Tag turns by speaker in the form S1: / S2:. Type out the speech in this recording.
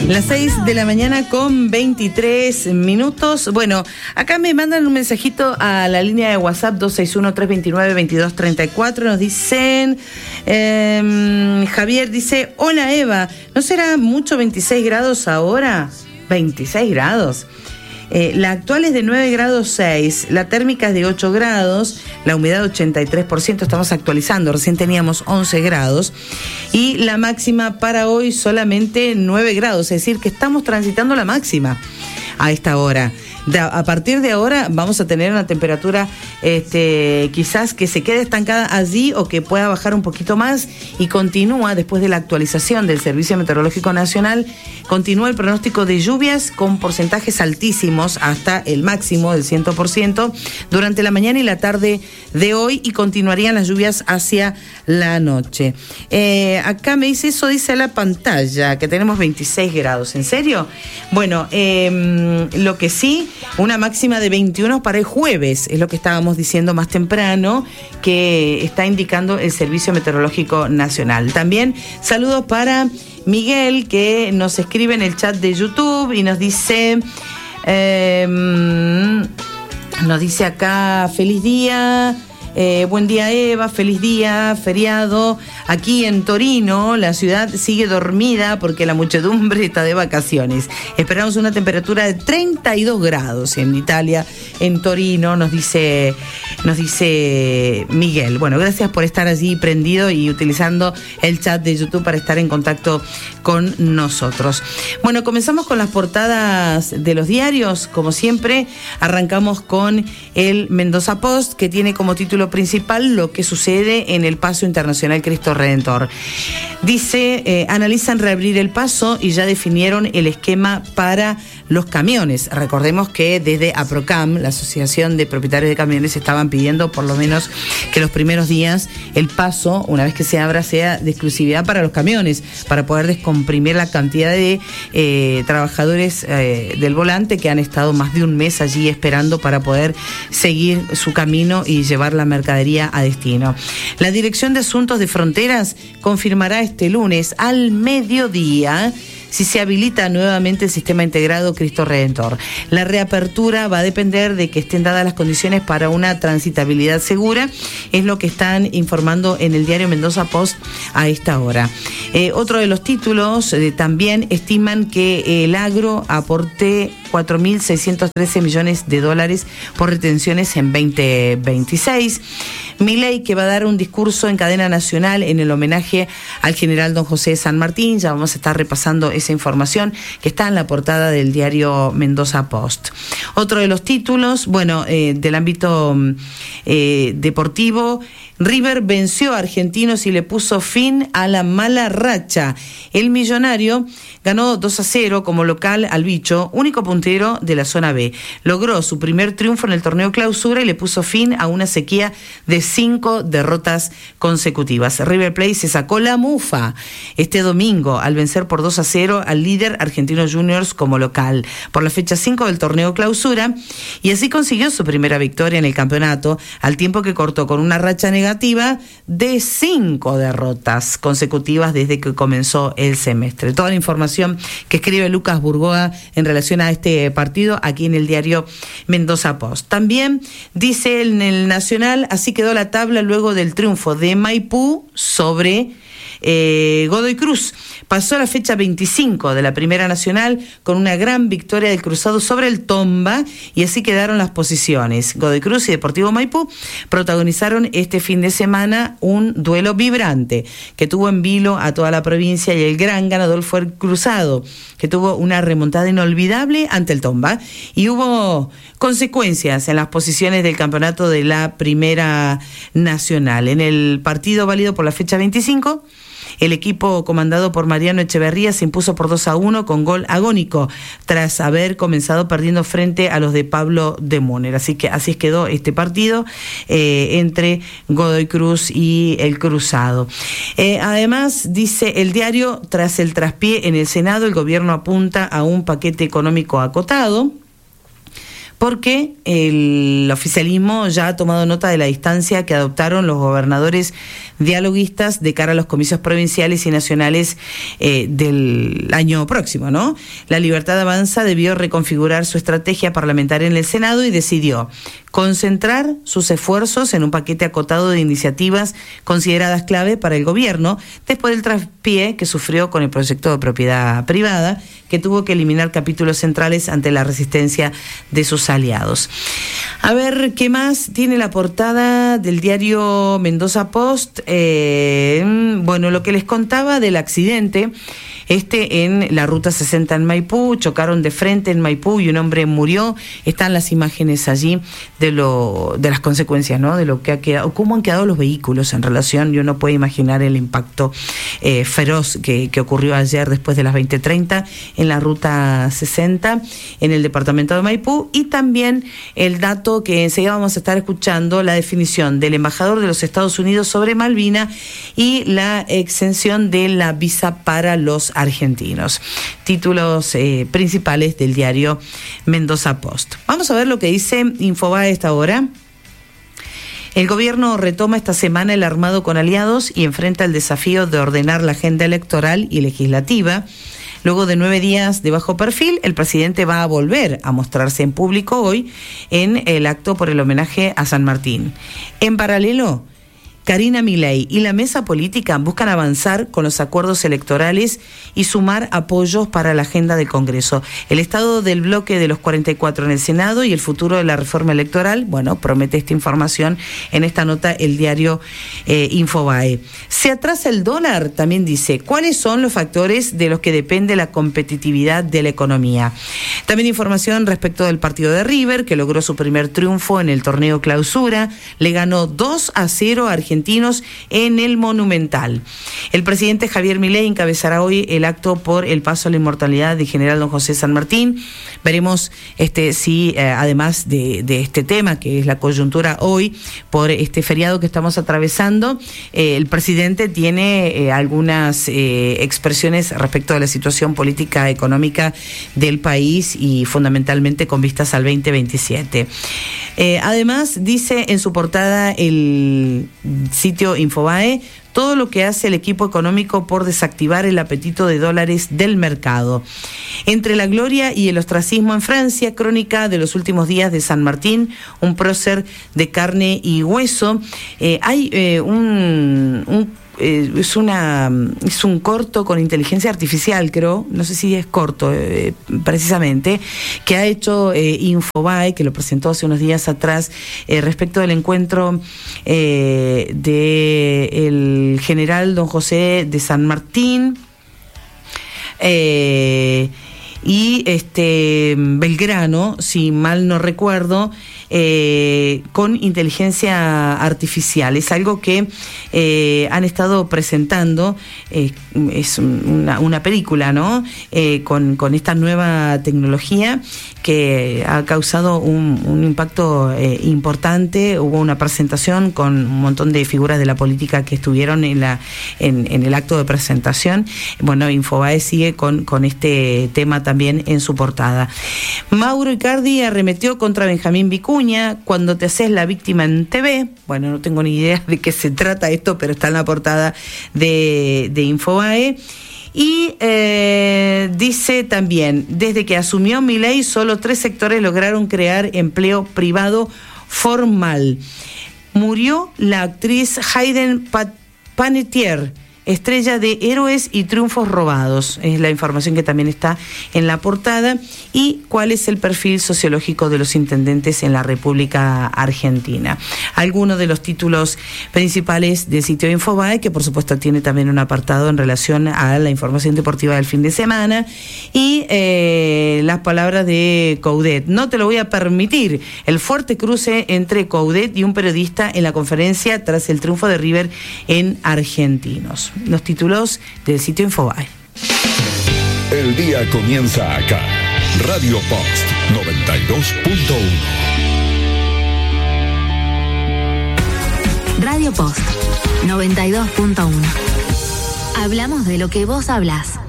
S1: Las 6 de la mañana con 23 minutos. Bueno, acá me mandan un mensajito a la línea de WhatsApp 261-329-2234. Nos dicen, Javier dice, hola Eva, ¿no será mucho 26 grados ahora? 26 grados. La actual es de 9 grados 6, la térmica es de 8 grados, la humedad 83%, estamos actualizando, recién teníamos 11 grados, y la máxima para hoy solamente 9 grados, es decir, que estamos transitando la máxima a esta hora. A partir de ahora vamos a tener una temperatura quizás que se quede estancada allí o que pueda bajar un poquito más, y continúa, después de la actualización del Servicio Meteorológico Nacional, continúa el pronóstico de lluvias con porcentajes altísimos hasta el máximo del 100% durante la mañana y la tarde de hoy, y continuarían las lluvias hacia la noche. Acá me dice, eso dice la pantalla, que tenemos 26 grados. ¿En serio? Bueno, lo que sí, una máxima de 21 para el jueves, es lo que estábamos diciendo más temprano, que está indicando el Servicio Meteorológico Nacional. También saludos para Miguel, que nos escribe en el chat de YouTube y nos dice acá, feliz día. Buen día Eva, feliz día, feriado. Aquí en Torino la ciudad sigue dormida porque la muchedumbre está de vacaciones. Esperamos una temperatura de 32 grados en Italia, en Torino, nos dice Miguel. Bueno, gracias por estar allí prendido y utilizando el chat de YouTube para estar en contacto con nosotros. Bueno, comenzamos con las portadas de los diarios. Como siempre, arrancamos con el Mendoza Post, que tiene como título principal lo que sucede en el Paso Internacional Cristo Redentor. Dice, analizan reabrir el paso y ya definieron el esquema para los camiones. Recordemos que desde APROCAM, la Asociación de Propietarios de Camiones, estaban pidiendo por lo menos que los primeros días el paso, una vez que se abra, sea de exclusividad para los camiones, para poder descomprimir la cantidad de trabajadores del volante que han estado más de un mes allí esperando para poder seguir su camino y llevar la mercadería a destino. La Dirección de Asuntos de Fronteras confirmará este lunes al mediodía si se habilita nuevamente el sistema integrado Cristo Redentor. La reapertura va a depender de que estén dadas las condiciones para una transitabilidad segura, es lo que están informando en el diario Mendoza Post a esta hora. Otro de los títulos también estiman que el agro aporte 4.613 millones de dólares por retenciones en 2026. Milei, que va a dar un discurso en cadena nacional en el homenaje al general don José de San Martín. Ya vamos a estar repasando esa información que está en la portada del diario Mendoza Post. Otro de los títulos, bueno, del ámbito deportivo, River venció a Argentinos y le puso fin a la mala racha. El Millonario ganó 2-0 como local al Bicho, único puntero de la zona B. Logró su primer triunfo en el torneo Clausura y le puso fin a una sequía de 5 derrotas consecutivas. River Plate se sacó la mufa este domingo al vencer por 2-0 al líder Argentinos Juniors como local por la fecha 5 del torneo Clausura, y así consiguió su primera victoria en el campeonato, al tiempo que cortó con una racha negativa de 5 derrotas consecutivas desde que comenzó el semestre. Toda la información que escribe Lucas Burgoa en relación a este partido aquí en el diario Mendoza Post. También dice en el Nacional, así quedó la tabla luego del triunfo de Maipú sobre Godoy Cruz. Pasó la fecha 25 de la Primera Nacional con una gran victoria del Cruzado sobre el Tomba, y así quedaron las posiciones. Godoy Cruz y Deportivo Maipú protagonizaron este fin de semana un duelo vibrante que tuvo en vilo a toda la provincia, y el gran ganador fue el Cruzado, que tuvo una remontada inolvidable ante el Tomba, y hubo consecuencias en las posiciones del campeonato de la Primera Nacional. En el partido válido por la fecha 25, el equipo comandado por Mariano Echeverría se impuso por 2-1 con gol agónico, tras haber comenzado perdiendo frente a los de Pablo de Moner. Así quedó este partido entre Godoy Cruz y el Cruzado. Además, dice el diario, tras el traspié en el Senado, el gobierno apunta a un paquete económico acotado, porque el oficialismo ya ha tomado nota de la distancia que adoptaron los gobernadores dialoguistas de cara a los comicios provinciales y nacionales del año próximo, ¿no? La Libertad Avanza debió reconfigurar su estrategia parlamentaria en el Senado y decidió concentrar sus esfuerzos en un paquete acotado de iniciativas consideradas clave para el gobierno, después del traspié que sufrió con el proyecto de propiedad privada, que tuvo que eliminar capítulos centrales ante la resistencia de sus aliados. A ver, ¿qué más tiene la portada del diario Mendoza Post? Bueno, lo que les contaba del accidente en la ruta 60 en Maipú, chocaron de frente en Maipú y un hombre murió. Están las imágenes allí de las consecuencias, ¿no? De lo que ha quedado, cómo han quedado los vehículos en relación, y uno puede imaginar el impacto feroz que ocurrió ayer después de las 20:30 en la ruta 60 en el departamento de Maipú, y también el dato que enseguida vamos a estar escuchando, la definición del embajador de los Estados Unidos sobre Malvina y la exención de la visa para los argentinos. Títulos principales del diario Mendoza Post. Vamos a ver lo que dice Infobae a esta hora. El gobierno retoma esta semana el armado con aliados y enfrenta el desafío de ordenar la agenda electoral y legislativa. Luego de 9 días de bajo perfil, el presidente va a volver a mostrarse en público hoy en el acto por el homenaje a San Martín. En paralelo, Karina Milei y la mesa política buscan avanzar con los acuerdos electorales y sumar apoyos para la agenda del Congreso. El estado del bloque de los 44 en el Senado y el futuro de la reforma electoral, bueno, promete esta información en esta nota el diario Infobae. Se atrasa el dólar, también dice, ¿cuáles son los factores de los que depende la competitividad de la economía? También información respecto del partido de River, que logró su primer triunfo en el torneo Clausura, le ganó 2-0 a Argentina en el Monumental. El presidente Javier Milei encabezará hoy el acto por el paso a la inmortalidad del general don José San Martín. Veremos si además de este tema, que es la coyuntura hoy por este feriado que estamos atravesando, el presidente tiene algunas expresiones respecto a la situación política económica del país y fundamentalmente con vistas al 2027. Además, dice en su portada el sitio Infobae, todo lo que hace el equipo económico por desactivar el apetito de dólares del mercado. Entre la gloria y el ostracismo en Francia, crónica de los últimos días de San Martín, un prócer de carne y hueso. Hay es un corto con inteligencia artificial, creo, no sé si es corto precisamente, que ha hecho Infobae, que lo presentó hace unos días atrás, respecto del encuentro del general don José de San Martín y Belgrano, si mal no recuerdo, con inteligencia artificial. Es algo que han estado presentando, es una película, ¿no? Con esta nueva tecnología que ha causado un impacto importante. Hubo una presentación con un montón de figuras de la política que estuvieron en el acto de presentación. Bueno, Infobae sigue con este tema también en su portada. Mauro Icardi arremetió contra Benjamín Vicuña. Cuando te haces la víctima en TV. Bueno, no tengo ni idea de qué se trata esto, pero está en la portada de Infobae. Y dice también, desde que asumió Milei, solo 3 sectores lograron crear empleo privado formal. Murió la actriz Hayden Panettiere, estrella de Héroes y Triunfos Robados. Es la información que también está en la portada. ¿Y cuál es el perfil sociológico de los intendentes en la República Argentina? Algunos de los títulos principales del sitio Infobae, que por supuesto tiene también un apartado en relación a la información deportiva del fin de semana. Y las palabras de Coudet. No te lo voy a permitir. El fuerte cruce entre Coudet y un periodista en la conferencia tras el triunfo de River en Argentinos. Los títulos del sitio Infobae.
S2: El día comienza acá. Radio Post 92.1.
S3: Radio Post 92.1. Hablamos de lo que vos hablás.